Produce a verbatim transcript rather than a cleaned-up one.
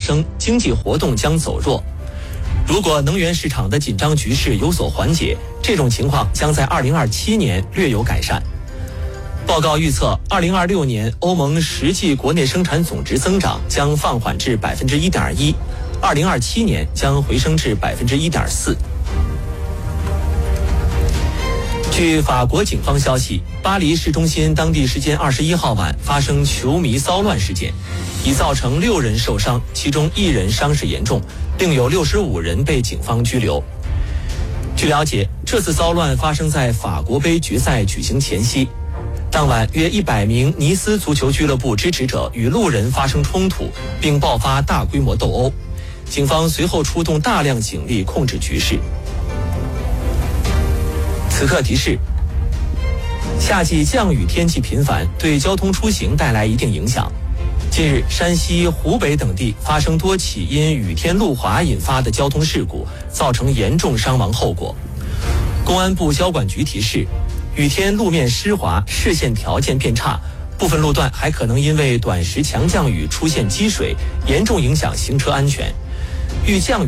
升，经济活动将走弱。如果能源市场的紧张局势有所缓解，这种情况将在二零二七年略有改善。报告预测，二零二六年欧盟实际国内生产总值增长将放缓至百分之一点一，二零二七年将回升至百分之一点四。据法国警方消息，巴黎市中心当地时间二十一号晚发生球迷骚乱事件，已造成六人受伤，其中一人伤势严重，另有六十五人被警方拘留。据了解，这次骚乱发生在法国杯决赛举行前夕。当晚，约一百名尼斯足球俱乐部支持者与路人发生冲突，并爆发大规模斗殴。警方随后出动大量警力控制局势。此刻提示：夏季降雨天气频繁，对交通出行带来一定影响。近日，山西、湖北等地发生多起因雨天路滑引发的交通事故，造成严重伤亡后果。公安部交管局提示，雨天路面湿滑，视线条件变差，部分路段还可能因为短时强降雨出现积水，严重影响行车安全。遇降雨